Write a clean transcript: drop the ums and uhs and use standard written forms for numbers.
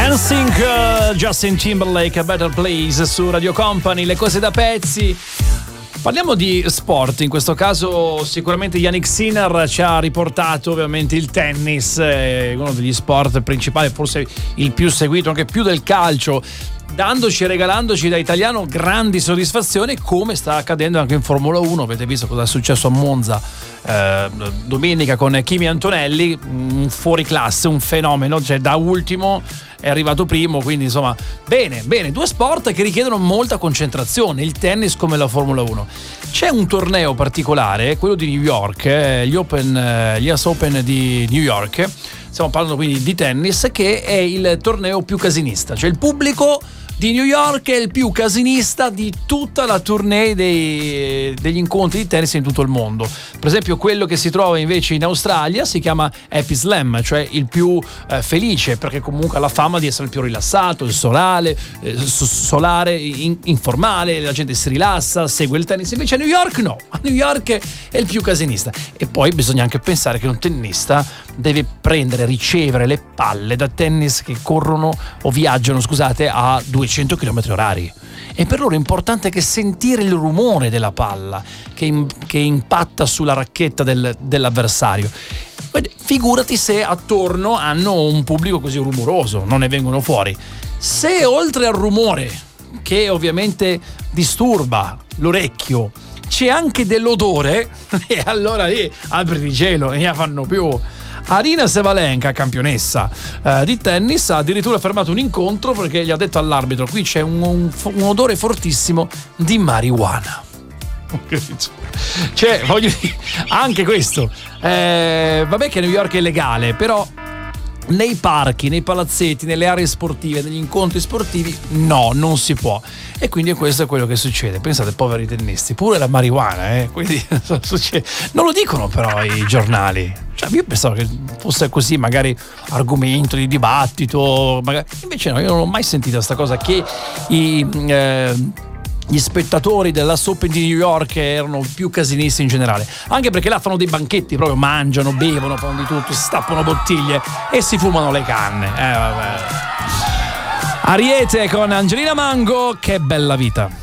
NSYNC, Justin Timberlake, A Better Place su Radio Company, le cose da pezzi. Parliamo di sport, in questo caso sicuramente Jannik Sinner ci ha riportato ovviamente il tennis, uno degli sport principali, forse il più seguito, anche più del calcio, dandoci e regalandoci da italiano grandi soddisfazioni, come sta accadendo anche in Formula 1. Avete visto cosa è successo a Monza domenica con Kimi Antonelli, un fuoriclasse, un fenomeno, cioè da ultimo è arrivato primo, quindi insomma bene, due sport che richiedono molta concentrazione, il tennis come la Formula 1. C'è un torneo particolare, quello di New York, gli US Open di New York, stiamo parlando quindi di tennis, che è il torneo più casinista, cioè il pubblico di New York è il più casinista di tutta la tournée degli incontri di tennis in tutto il mondo. Per esempio quello che si trova invece in Australia si chiama Happy Slam, cioè il più felice, perché comunque ha la fama di essere il più rilassato, il solare, informale, la gente si rilassa, segue il tennis. Invece a New York no, a New York è il più casinista. E poi bisogna anche pensare che un tennista deve ricevere le palle da tennis che corrono o viaggiano, scusate, a 200 km orari. E per loro è importante che sentire il rumore della palla che impatta sulla racchetta dell'avversario. Figurati se attorno hanno un pubblico così rumoroso, non ne vengono fuori. Se oltre al rumore, che ovviamente disturba l'orecchio, c'è anche dell'odore, e allora lì apriti cielo, ne fanno più. Aryna Sabalenka, campionessa di tennis, ha addirittura fermato un incontro perché gli ha detto all'arbitro: qui c'è un odore fortissimo di marijuana. Cioè, voglio dire, anche questo, vabbè che a New York è legale, però nei parchi, nei palazzetti, nelle aree sportive, negli incontri sportivi no, non si può. E quindi questo è quello che succede. Pensate, poveri tennisti, pure la marijuana, quindi non lo dicono però i giornali. Cioè, io pensavo che fosse così, magari argomento di dibattito, magari. Invece no, io non ho mai sentito questa cosa che gli spettatori della Open di New York erano più casinisti in generale, anche perché là fanno dei banchetti, proprio mangiano, bevono, fanno di tutto, stappano bottiglie e si fumano le canne. Vabbè. Ariete con Angelina Mango, che bella vita.